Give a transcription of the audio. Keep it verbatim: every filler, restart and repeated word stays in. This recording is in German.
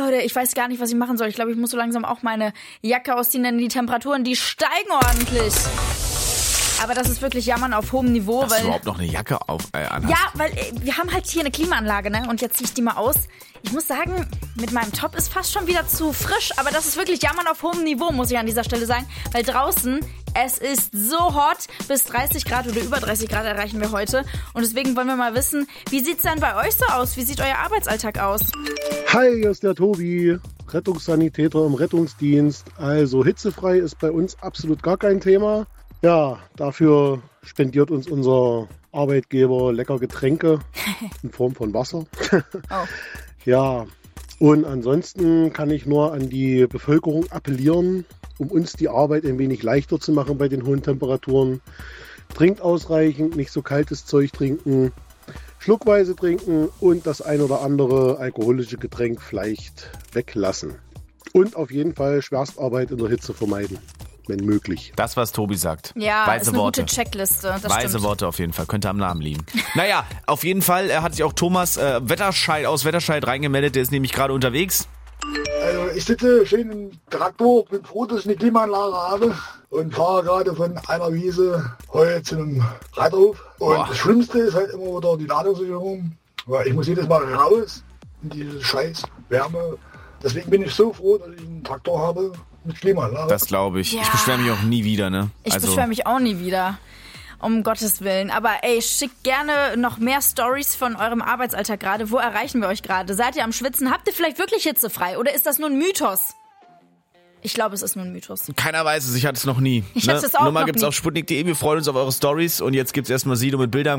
Leute, ich weiß gar nicht, was ich machen soll. Ich glaube, ich muss so langsam auch meine Jacke ausziehen, denn die Temperaturen, die steigen ordentlich. Aber das ist wirklich Jammern auf hohem Niveau. Hast weil du überhaupt noch eine Jacke auf, äh, anhast? Ja, weil äh, wir haben halt hier eine Klimaanlage, ne? Und jetzt zieh ich die mal aus. Ich muss sagen, mit meinem Top ist fast schon wieder zu frisch. Aber das ist wirklich Jammern auf hohem Niveau, muss ich an dieser Stelle sagen. Weil draußen, es ist so hot. Bis dreißig Grad oder über dreißig Grad erreichen wir heute. Und deswegen wollen wir mal wissen, wie sieht's denn bei euch so aus? Wie sieht euer Arbeitsalltag aus? Hi, hier ist der Tobi, Rettungssanitäter im Rettungsdienst. Also hitzefrei ist bei uns absolut gar kein Thema. Ja, dafür spendiert uns unser Arbeitgeber lecker Getränke in Form von Wasser. Oh. Ja, und ansonsten kann ich nur an die Bevölkerung appellieren, um uns die Arbeit ein wenig leichter zu machen bei den hohen Temperaturen. Trinkt ausreichend, nicht so kaltes Zeug trinken, schluckweise trinken und das ein oder andere alkoholische Getränk vielleicht weglassen. Und auf jeden Fall Schwerstarbeit in der Hitze vermeiden, wenn möglich. Das, was Tobi sagt. Ja, Weise ist eine Worte. gute Checkliste. Das Weise stimmt. Worte auf jeden Fall. Könnte am Namen liegen. Naja, auf jeden Fall äh, hat sich auch Thomas äh, Wetterscheid aus Wetterscheid reingemeldet. Der ist nämlich gerade unterwegs. Also ich sitze schön im Traktor, bin froh, dass ich eine Klimaanlage habe und fahre gerade von einer Wiese heute zu einem Reiterhof. Und Boah. das Schlimmste ist halt immer wieder die Ladungssicherung, weil ich muss jedes Mal raus in diese scheiß Wärme. Deswegen bin ich so froh, dass ich einen Traktor habe mit Klimaanlage. Das glaube ich. Ja. Ich beschwere mich auch nie wieder, ne? Ich also, beschwere mich auch nie wieder. Um Gottes Willen. Aber ey, schickt gerne noch mehr Stories von eurem Arbeitsalltag gerade. Wo erreichen wir euch gerade? Seid ihr am Schwitzen? Habt ihr vielleicht wirklich hitzefrei? Oder ist das nur ein Mythos? Ich glaube, es ist nur ein Mythos. Keiner weiß es, ich hatte es noch nie. Ich ne? hatte es auch Nummer noch gibt's nie. auf sputnik punkt de. Wir freuen uns auf eure Stories. Und jetzt gibt's erstmal Sido mit Bildern.